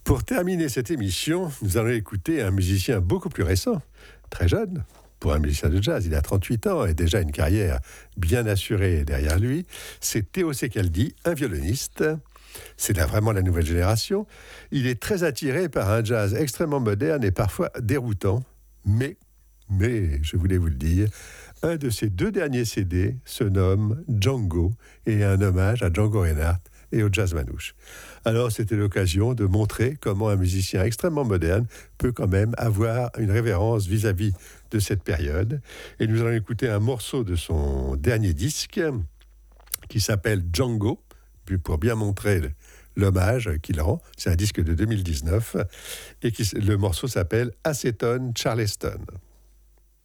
Pour terminer cette émission, nous allons écouter un musicien beaucoup plus récent, très jeune, pour un musicien de jazz. Il a 38 ans et déjà une carrière bien assurée derrière lui. C'est Théo Secaldi, un violoniste. C'est vraiment la nouvelle génération. Il est très attiré par un jazz extrêmement moderne et parfois déroutant. Mais, je voulais vous le dire, un de ses 2 derniers CD se nomme Django et est un hommage à Django Reinhardt et au jazz manouche. Alors c'était l'occasion de montrer comment un musicien extrêmement moderne peut quand même avoir une révérence vis-à-vis de cette période. Et nous allons écouter un morceau de son dernier disque qui s'appelle Django, pour bien montrer l'hommage qu'il rend. C'est un disque de 2019 et le morceau s'appelle Acetone Charleston.